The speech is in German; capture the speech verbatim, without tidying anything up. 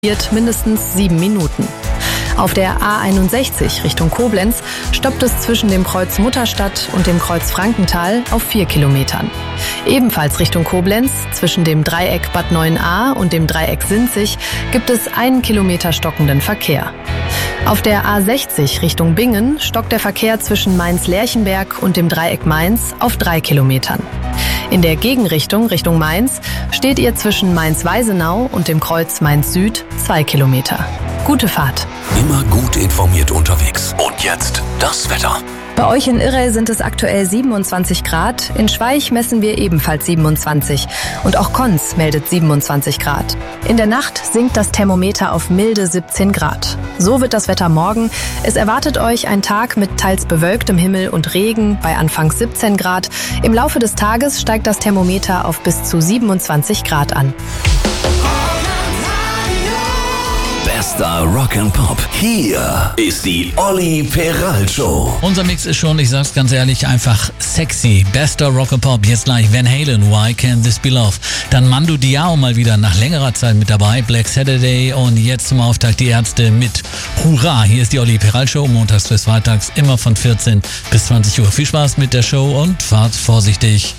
mindestens sieben Minuten. Auf der A einundsechzig Richtung Koblenz stoppt es zwischen dem Kreuz Mutterstadt und dem Kreuz Frankenthal auf vier Kilometern. Ebenfalls Richtung Koblenz, zwischen dem Dreieck Bad neuen-Ahr und dem Dreieck Sinzig, gibt es einen Kilometer stockenden Verkehr. Auf der A sechzig Richtung Bingen stockt der Verkehr zwischen Mainz-Lerchenberg und dem Dreieck Mainz auf drei Kilometern. In der Gegenrichtung Richtung Mainz steht ihr zwischen Mainz-Weisenau und dem Kreuz Mainz-Süd zwei Kilometer. Gute Fahrt. Immer gut informiert unterwegs. Und jetzt das Wetter. Bei euch in Irrey sind es aktuell siebenundzwanzig Grad, in Schweich messen wir ebenfalls siebenundzwanzig und auch Konz meldet siebenundzwanzig Grad. In der Nacht sinkt das Thermometer auf milde siebzehn Grad. So wird das Wetter morgen. Es erwartet euch ein Tag mit teils bewölktem Himmel und Regen bei anfangs siebzehn Grad. Im Laufe des Tages steigt das Thermometer auf bis zu siebenundzwanzig Grad an. Bester Rock and Pop. Hier ist die Olli Peral Show. Unser Mix ist schon, ich sag's ganz ehrlich, einfach sexy. Bester Rock and Pop. Jetzt gleich Van Halen, Why Can't This Be Love? Dann Mando Diao mal wieder nach längerer Zeit mit dabei. Black Saturday und jetzt zum Auftakt die Ärzte mit Hurra. Hier ist die Olli Peral Show. Montags bis freitags immer von vierzehn bis zwanzig Uhr. Viel Spaß mit der Show und fahrt vorsichtig.